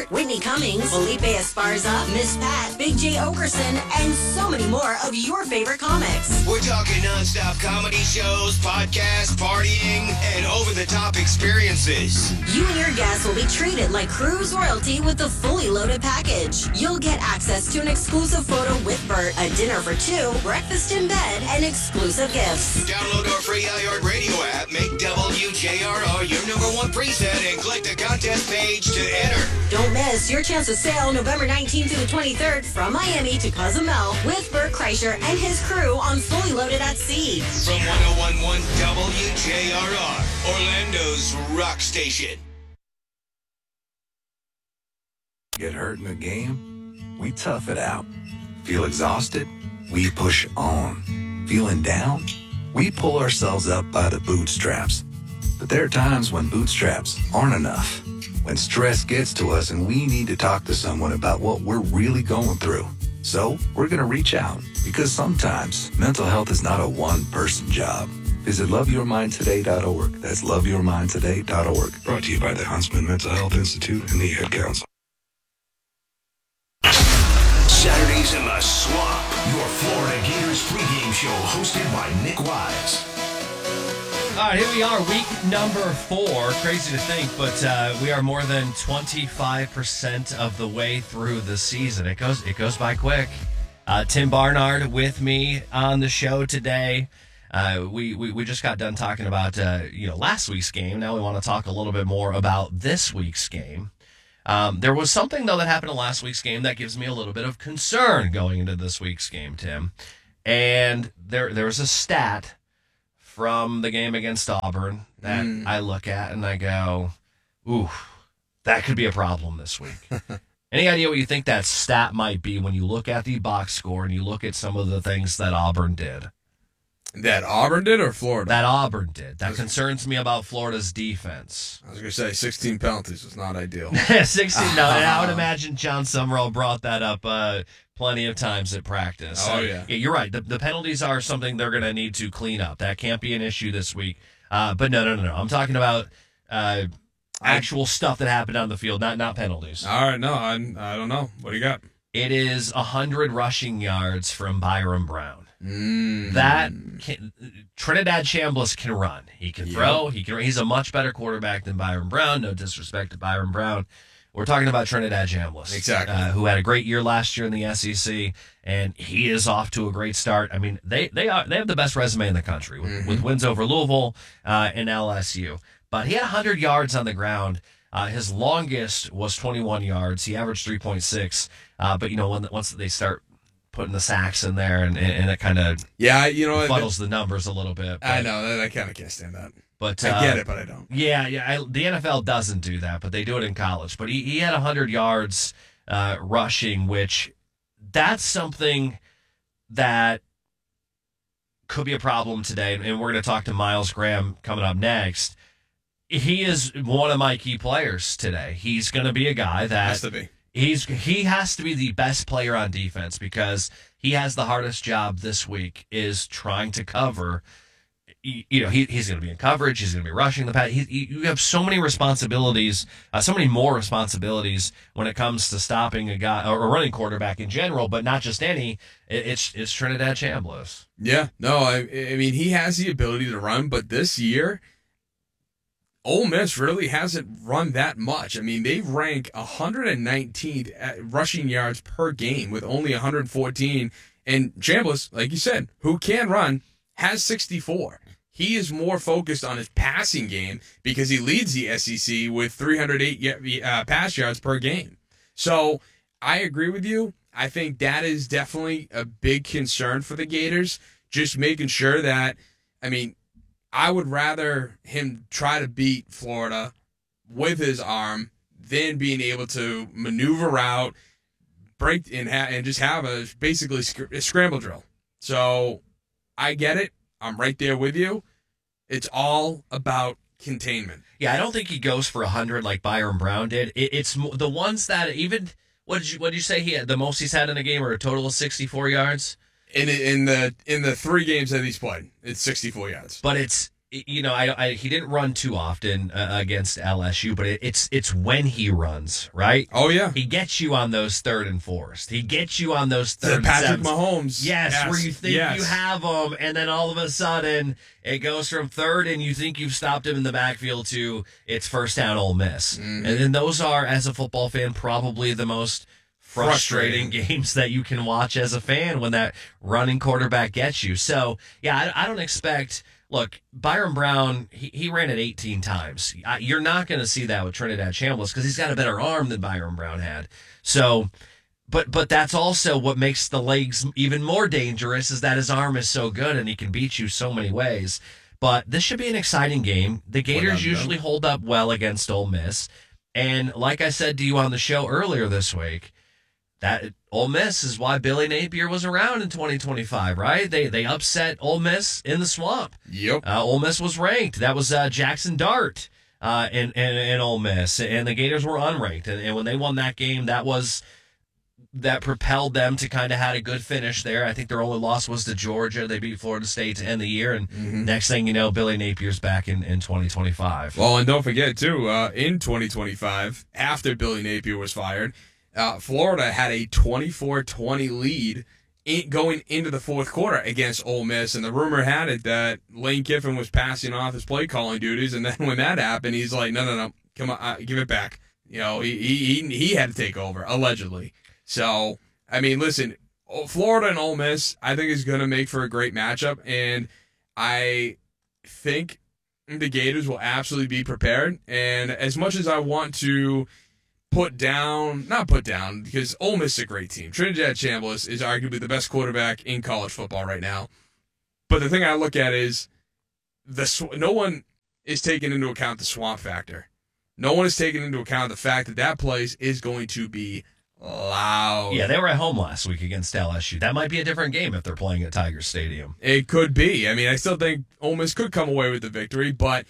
Burt, Whitney Cummings, Felipe Esparza, Miss Pat, Big J. Okerson, and so many more of your favorite comics. We're talking nonstop comedy shows, podcasts, partying, and over-the-top experiences. You and your guests will be treated like cruise royalty with the fully loaded package. You'll get access to an exclusive photo with Burt, a dinner for two, breakfast in bed, and exclusive gifts. Download our free iHeartRadio app, make WJRR your number one preset, and click the contest page to enter. Don't miss your chance to sail November 19th to the 23rd from Miami to Cozumel with Burt Kreischer and his crew on Fully Loaded at Sea. From 101.1 WJRR, Orlando's rock station. Get hurt in a game? We tough it out. Feel exhausted? We push on. Feeling down? We pull ourselves up by the bootstraps. But there are times when bootstraps aren't enough. When stress gets to us and we need to talk to someone about what we're really going through. So we're going to reach out because sometimes mental health is not a one-person job. Visit loveyourmindtoday.org. That's loveyourmindtoday.org. Brought to you by the Huntsman Mental Health Institute and the Ad Council. Saturdays in the Swamp, your Florida Gators pregame show hosted by Nick Wise. All right, here we are, week number 4. Crazy to think, but we are more than 25% of the way through the season. It goes by quick. Tim Barnard with me on the show today. We just got done talking about last week's game. Now we want to talk a little bit more about this week's game. There was something, though, that happened in last week's game that gives me a little bit of concern going into this week's game, Tim. And there's a stat from the game against Auburn that I look at and I go, ooh, that could be a problem this week. Any idea what you think that stat might be when you look at the box score and you look at some of the things that Auburn did? That Auburn did or Florida? That Auburn did. That concerns me about Florida's defense. I was going to say 16 penalties was not ideal. 16, no, and I would imagine John Summerall brought that up plenty of times at practice. Oh, yeah. You're right. The penalties are something they're going to need to clean up. That can't be an issue this week. But no. I'm talking about actual stuff that happened on the field, not penalties. All right, no, I don't know. What do you got? It is 100 rushing yards from Byron Brown. Trinidad Chambliss can run. He can throw. He's a much better quarterback than Byron Brown. No disrespect to Byron Brown. We're talking about Trinidad Chambliss, exactly, who had a great year last year in the SEC, and he is off to a great start. I mean, they have the best resume in the country with wins over Louisville and LSU. But he had 100 yards on the ground. His longest was 21 yards. He averaged 3.6. But once they start putting the sacks in there, and it kind of fuddles the numbers a little bit. But, I know. I kind of can't stand that. But I get it, but I don't. Yeah. The NFL doesn't do that, but they do it in college. But he had 100 yards rushing, which that's something that could be a problem today. And we're going to talk to Miles Graham coming up next. He is one of my key players today. He's going to be a guy that has to be. He has to be the best player on defense because he has the hardest job this week is trying to cover. He's going to be in coverage. He's going to be rushing the pass. You have so many responsibilities, so many more responsibilities when it comes to stopping a guy or a running quarterback in general, but not just any. It's Trinidad Chambliss. Yeah, no, I mean he has the ability to run, but this year, Ole Miss really hasn't run that much. I mean, they rank 119th at rushing yards per game with only 114. And Chambliss, like you said, who can run, has 64. He is more focused on his passing game because he leads the SEC with 308 pass yards per game. So I agree with you. I think that is definitely a big concern for the Gators, just making sure that, I would rather him try to beat Florida with his arm than being able to maneuver out, break and just have basically a scramble drill. So I get it. I'm right there with you. It's all about containment. Yeah, I don't think he goes for 100 like Byron Brown did. It's the ones that even what did you say he had the most he's had in a game, or a total of 64 yards? In the 3 games that he's played, it's 64 yards. But it's he didn't run too often against LSU, but it's when he runs, right? Oh, yeah. He gets you on those 3rd and 4s. He gets you on those 3rd and Patrick 7s. Mahomes. Yes, where you think you have him, and then all of a sudden it goes from 3rd and you think you've stopped him in the backfield to it's 1st down Ole Miss. Mm-hmm. And then those are, as a football fan, probably the most frustrating games that you can watch as a fan when that running quarterback gets you. So, yeah, I don't expect... Look, Byron Brown, he ran it 18 times. You're not going to see that with Trinidad Chambliss because he's got a better arm than Byron Brown had. So, but that's also what makes the legs even more dangerous is that his arm is so good and he can beat you so many ways. But this should be an exciting game. The Gators usually hold up well against Ole Miss. And like I said to you on the show earlier this week, that Ole Miss is why Billy Napier was around in 2025, right? They upset Ole Miss in the Swamp. Yep. Ole Miss was ranked. That was Jackson Dart in Ole Miss, and the Gators were unranked. And when they won that game, that propelled them to kind of had a good finish there. I think their only loss was to Georgia. They beat Florida State to end the year, and next thing you know, Billy Napier's back in 2025. Well, and don't forget, too, in 2025, after Billy Napier was fired, Florida had a 24-20 lead going into the 4th quarter against Ole Miss, and the rumor had it that Lane Kiffin was passing off his play calling duties, and then when that happened, he's like, no, come on, give it back. He had to take over, allegedly. So, I mean, listen, Florida and Ole Miss, I think is going to make for a great matchup, and I think the Gators will absolutely be prepared, and as much as I want to not put down, because Ole Miss is a great team. Trinidad Chambliss is arguably the best quarterback in college football right now. But the thing I look at is no one is taking into account the swamp factor. No one is taking into account the fact that place is going to be loud. Yeah, they were at home last week against LSU. That might be a different game if they're playing at Tiger Stadium. It could be. I mean, I still think Ole Miss could come away with the victory, but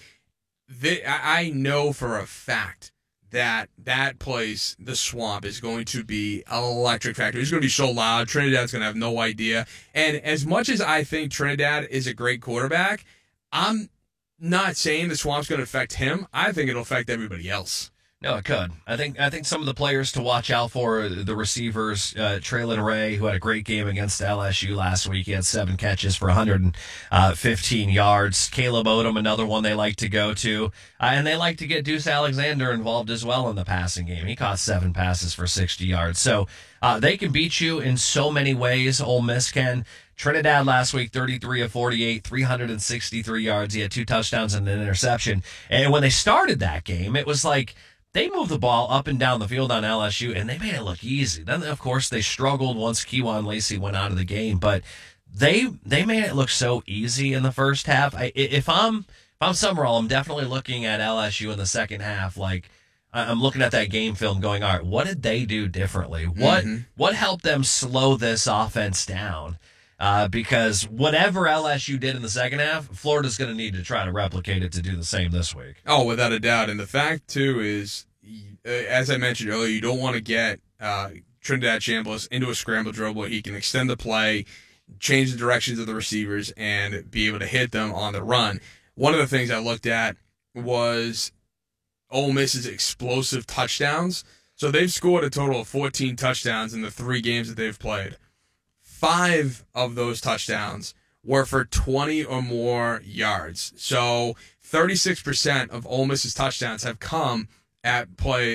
I know for a fact that place, the Swamp, is going to be an electric factory. It's going to be so loud. Trinidad's going to have no idea. And as much as I think Trinidad is a great quarterback, I'm not saying the Swamp's going to affect him. I think it'll affect everybody else. No, it could. I think some of the players to watch out for, the receivers, Traylon Ray, who had a great game against LSU last week. He had 7 catches for 115 yards. Caleb Odom, another one they like to go to. And they like to get Deuce Alexander involved as well in the passing game. He caught 7 passes for 60 yards. So they can beat you in so many ways, Ole Miss can. Trinidad last week, 33 of 48, 363 yards. He had 2 touchdowns and an interception. And when they started that game, it was like, they moved the ball up and down the field on LSU, and they made it look easy. Then, of course, they struggled once Kejuan Lacey went out of the game, but they made it look so easy in the first half. If I'm Summerall, I'm definitely looking at LSU in the second half. Like, I'm looking at that game film going, all right, what did they do differently? What helped them slow this offense down? Because whatever LSU did in the second half, Florida's going to need to try to replicate it to do the same this week. Oh, without a doubt. And the fact, too, is, as I mentioned earlier, you don't want to get Trinidad Chambliss into a scramble drill where he can extend the play, change the directions of the receivers, and be able to hit them on the run. One of the things I looked at was Ole Miss's explosive touchdowns. So they've scored a total of 14 touchdowns in the 3 games that they've played. 5 of those touchdowns were for 20 or more yards. So 36% of Ole Miss's touchdowns have come on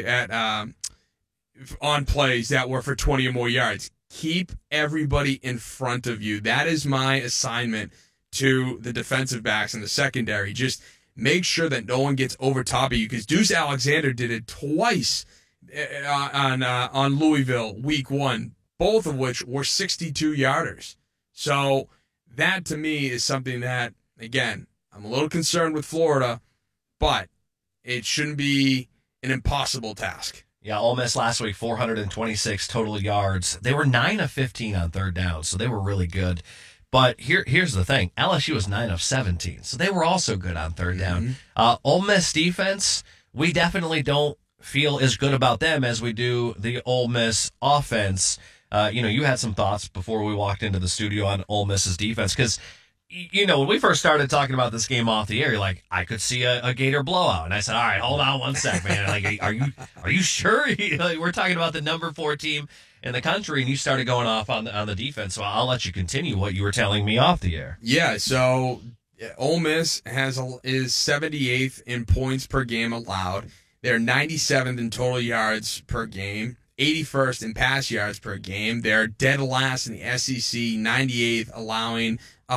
plays that were for 20 or more yards. Keep everybody in front of you. That is my assignment to the defensive backs in the secondary. Just make sure that no one gets over top of you, because Deuce Alexander did it twice on Louisville week 1. Both of which were 62-yarders. So that, to me, is something that, again, I'm a little concerned with Florida, but it shouldn't be an impossible task. Yeah, Ole Miss last week, 426 total yards. They were 9 of 15 on third down, so they were really good. But here's the thing. LSU was 9 of 17, so they were also good on third down. Ole Miss defense, we definitely don't feel as good about them as we do the Ole Miss offense. You had some thoughts before we walked into the studio on Ole Miss's defense, because when we first started talking about this game off the air, you're like, I could see a Gator blowout. And I said, all right, hold on one sec, man. Like, are you sure? Like, we're talking about the number 4 team in the country, and you started going off on the defense. So I'll let you continue what you were telling me off the air. Yeah, so Ole Miss is 78th in points per game allowed. They're 97th in total yards per game, 81st in pass yards per game. They're dead last in the SEC, 98th, allowing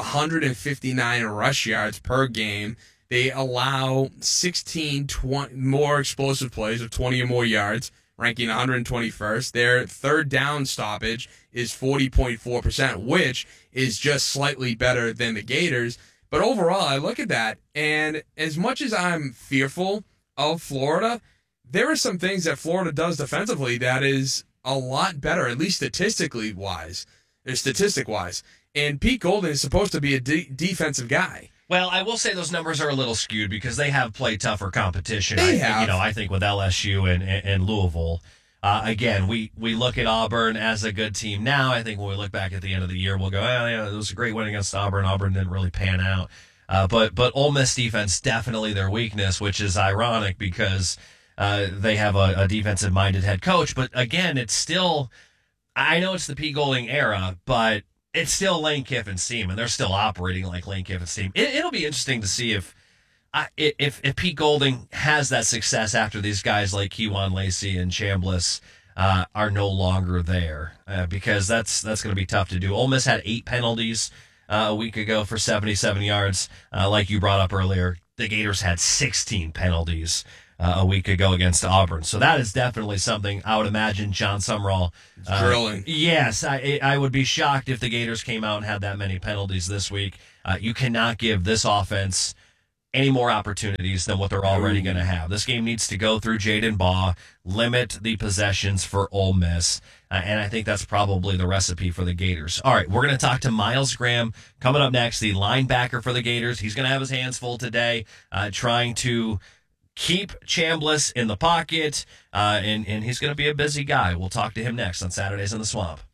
159 rush yards per game. They allow 16 more explosive plays of 20 or more yards, ranking 121st. Their third down stoppage is 40.4%, which is just slightly better than the Gators. But overall, I look at that, and as much as I'm fearful of Florida, there are some things that Florida does defensively that is a lot better, at least statistic-wise. And Pete Golding is supposed to be a defensive guy. Well, I will say those numbers are a little skewed because they have played tougher competition. They have. I think with LSU and Louisville. Again, we look at Auburn as a good team now. I think when we look back at the end of the year, we'll go, oh, yeah, it was a great win against Auburn. Auburn didn't really pan out. But Ole Miss defense, definitely their weakness, which is ironic because they have a defensive-minded head coach. But again, it's still, I know it's the Pete Golding era, but it's still Lane Kiffin's team, and they're still operating like Lane Kiffin's team. It'll be interesting to see if Pete Golding has that success after these guys like Kewan Lacey and Chambliss are no longer there, because that's going to be tough to do. Ole Miss had 8 penalties a week ago for 77 yards, like you brought up earlier. The Gators had 16 penalties a week ago against Auburn. So that is definitely something I would imagine John Sumrall drilling. Yes, I would be shocked if the Gators came out and had that many penalties this week. You cannot give this offense any more opportunities than what they're already going to have. This game needs to go through Jaden Baugh, limit the possessions for Ole Miss, and I think that's probably the recipe for the Gators. All right, we're going to talk to Miles Graham coming up next, the linebacker for the Gators. He's going to have his hands full today trying to keep Chambliss in the pocket, and he's going to be a busy guy. We'll talk to him next on Saturdays in the Swamp.